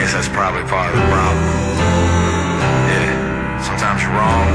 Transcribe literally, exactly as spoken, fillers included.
guess that's probably part of the problem. Yeah, sometimes you're wrong,